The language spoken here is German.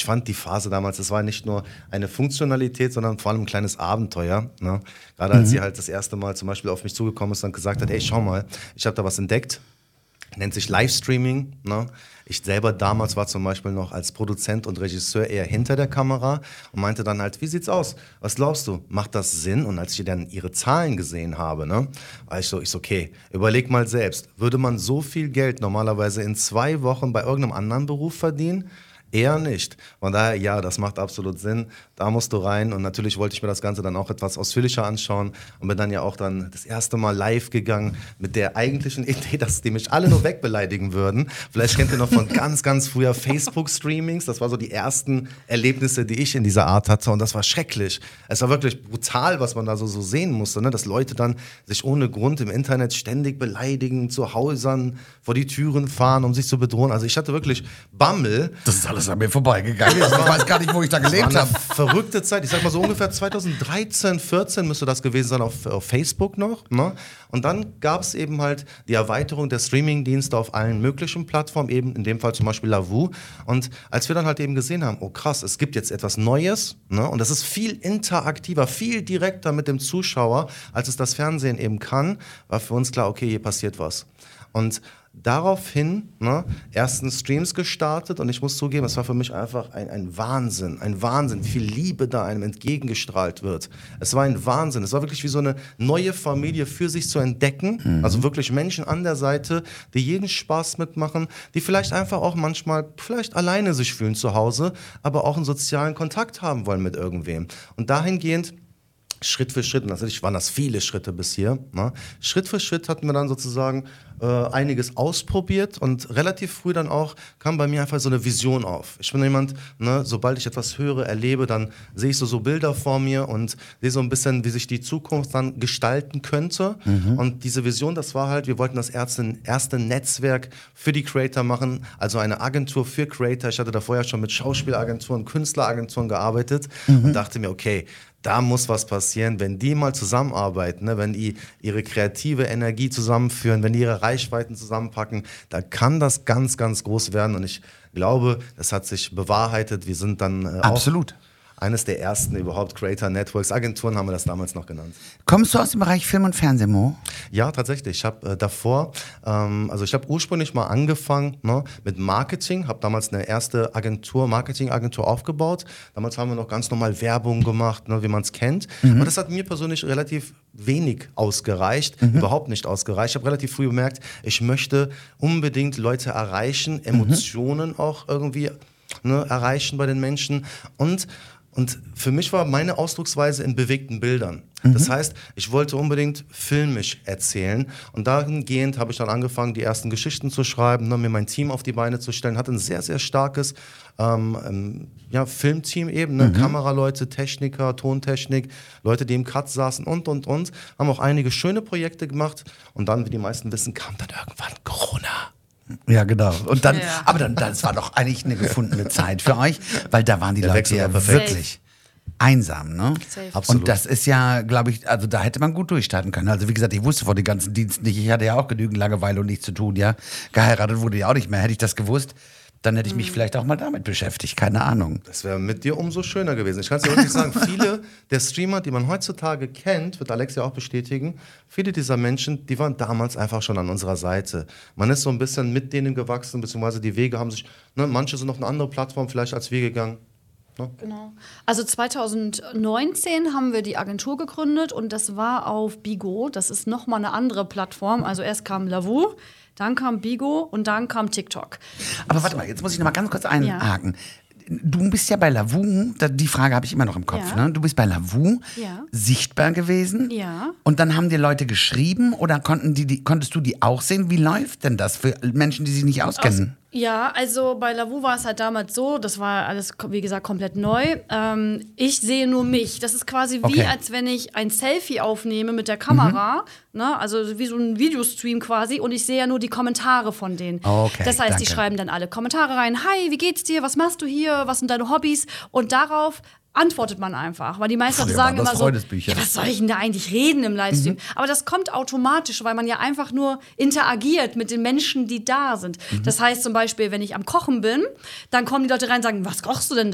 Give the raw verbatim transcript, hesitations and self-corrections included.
ich fand die Phase damals, das war nicht nur eine Funktionalität, sondern vor allem ein kleines Abenteuer. Ne? Gerade als mhm. sie halt das erste Mal zum Beispiel auf mich zugekommen ist und gesagt hat, ey, schau mal, ich habe da was entdeckt, nennt sich Livestreaming. Ne? Ich selber damals war zum Beispiel noch als Produzent und Regisseur eher hinter der Kamera und meinte dann halt, wie sieht's aus? Was glaubst du? Macht das Sinn? Und als ich dann ihre Zahlen gesehen habe, ne, war ich so, ich so, okay, überleg mal selbst, würde man so viel Geld normalerweise in zwei Wochen bei irgendeinem anderen Beruf verdienen? Eher nicht. Von daher, ja, das macht absolut Sinn. Da musst du rein. Und natürlich wollte ich mir das Ganze dann auch etwas ausführlicher anschauen und bin dann ja auch dann das erste Mal live gegangen mit der eigentlichen Idee, dass die mich alle nur wegbeleidigen würden. Vielleicht kennt ihr noch von ganz, ganz früher Facebook-Streamings. Das war so die ersten Erlebnisse, die ich in dieser Art hatte. Und das war schrecklich. Es war wirklich brutal, was man da so, so sehen musste, ne? Dass Leute dann sich ohne Grund im Internet ständig beleidigen, zu Häusern vor die Türen fahren, um sich zu bedrohen. Also ich hatte wirklich Bammel. Das ist alles an mir vorbeigegangen. Ich weiß gar nicht, wo ich da gelebt habe. Verrückte Zeit. Ich sag mal so ungefähr zweitausenddreizehn, vierzehn müsste das gewesen sein auf, auf Facebook noch. Ne? Und dann gab es eben halt die Erweiterung der Streamingdienste auf allen möglichen Plattformen, eben in dem Fall zum Beispiel Lavu. Und als wir dann halt eben gesehen haben, oh krass, es gibt jetzt etwas Neues, ne? Und das ist viel interaktiver, viel direkter mit dem Zuschauer, als es das Fernsehen eben kann, war für uns klar, okay, hier passiert was. Und daraufhin, ne, ersten Streams gestartet und ich muss zugeben, es war für mich einfach ein, ein Wahnsinn, ein Wahnsinn, wie viel Liebe da einem entgegengestrahlt wird. Es war ein Wahnsinn, es war wirklich wie so eine neue Familie für sich zu entdecken, mhm. also wirklich Menschen an der Seite, die jeden Spaß mitmachen, die vielleicht einfach auch manchmal vielleicht alleine sich fühlen zu Hause, aber auch einen sozialen Kontakt haben wollen mit irgendwem. Und dahingehend Schritt für Schritt, und natürlich waren das viele Schritte bis hier, ne? Schritt für Schritt hatten wir dann sozusagen äh, einiges ausprobiert und relativ früh dann auch kam bei mir einfach so eine Vision auf. Ich bin jemand, ne, sobald ich etwas höre, erlebe, dann sehe ich so, so Bilder vor mir und sehe so ein bisschen, wie sich die Zukunft dann gestalten könnte. Mhm. Und diese Vision, das war halt, wir wollten das erste, erste Netzwerk für die Creator machen, also eine Agentur für Creator. Ich hatte da vorher schon mit Schauspielagenturen, Künstleragenturen gearbeitet mhm. und dachte mir, okay, da muss was passieren, wenn die mal zusammenarbeiten, ne? Wenn die ihre kreative Energie zusammenführen, wenn die ihre Reichweiten zusammenpacken, da kann das ganz, ganz groß werden. Und ich glaube, das hat sich bewahrheitet. Wir sind dann äh, Absolut. auch eines der ersten überhaupt Creator Networks. Agenturen haben wir das damals noch genannt. Kommst du aus dem Bereich Film und Fernsehen, Mo? Ja, tatsächlich. Ich habe äh, davor, ähm, also ich habe ursprünglich mal angefangen, ne, mit Marketing, habe damals eine erste Agentur, Marketingagentur aufgebaut. Damals haben wir noch ganz normal Werbung gemacht, ne, wie man es kennt. Mhm. Und das hat mir persönlich relativ wenig ausgereicht, mhm. überhaupt nicht ausgereicht. Ich habe relativ früh bemerkt, ich möchte unbedingt Leute erreichen, Emotionen mhm. auch irgendwie ne, erreichen bei den Menschen und Und für mich war meine Ausdrucksweise in bewegten Bildern. Mhm. Das heißt, ich wollte unbedingt filmisch erzählen. Und dahingehend habe ich dann angefangen, die ersten Geschichten zu schreiben, ne, mir mein Team auf die Beine zu stellen. Hatte ein sehr, sehr starkes ähm, ähm, ja, Filmteam eben. Ne? Mhm. Kameraleute, Techniker, Tontechnik, Leute, die im Cut saßen und, und, und. Haben auch einige schöne Projekte gemacht. Und dann, wie die meisten wissen, kam dann irgendwann Corona. Ja, genau. Und dann, ja. aber dann, das war doch eigentlich eine gefundene Zeit für euch, weil da waren die Der Leute Wechsel ja war perfekt. wirklich einsam, ne? Safe. Absolut. Und das ist ja, glaube ich, also da hätte man gut durchstarten können. Also wie gesagt, ich wusste vor den ganzen Diensten nicht, ich hatte ja auch genügend Langeweile und nichts zu tun, ja. Geheiratet wurde ja auch nicht mehr. Hätte ich das gewusst, dann hätte ich mich vielleicht auch mal damit beschäftigt, keine Ahnung. Das wäre mit dir umso schöner gewesen. Ich kann es dir wirklich sagen, viele der Streamer, die man heutzutage kennt, wird Alex ja auch bestätigen, viele dieser Menschen, die waren damals einfach schon an unserer Seite. Man ist so ein bisschen mit denen gewachsen, beziehungsweise die Wege haben sich, ne, manche sind auf eine andere Plattform vielleicht als wir gegangen. Ne? Genau. Also zweitausendneunzehn haben wir die Agentur gegründet und das war auf Bigo. Das ist nochmal eine andere Plattform. Also erst kam Lavu, dann kam Bigo und dann kam TikTok. Aber warte mal, jetzt muss ich noch mal ganz kurz einhaken. Ja. Du bist ja bei Lavu, die Frage habe ich immer noch im Kopf, ja. ne? Du bist bei Lavu ja. sichtbar gewesen ja. und dann haben dir Leute geschrieben oder konnten die, die, konntest du die auch sehen? Wie läuft denn das für Menschen, die sich nicht auskennen? Aus Ja, also bei Lavu war es halt damals so, das war alles, wie gesagt, komplett neu. Ähm, ich sehe nur mich. Das ist quasi wie, okay. als wenn ich ein Selfie aufnehme mit der Kamera, mhm. ne? Also wie so ein Videostream quasi und ich sehe ja nur die Kommentare von denen. Okay, das heißt, danke. die schreiben dann alle Kommentare rein. Hi, wie geht's dir? Was machst du hier? Was sind deine Hobbys? Und darauf antwortet man einfach, weil die meisten Früher sagen waren das immer so, Freundesbücher. ja, was soll ich denn da eigentlich reden im Livestream? Mhm. Aber das kommt automatisch, weil man ja einfach nur interagiert mit den Menschen, die da sind. Mhm. Das heißt zum Beispiel, wenn ich am Kochen bin, dann kommen die Leute rein und sagen, was kochst du denn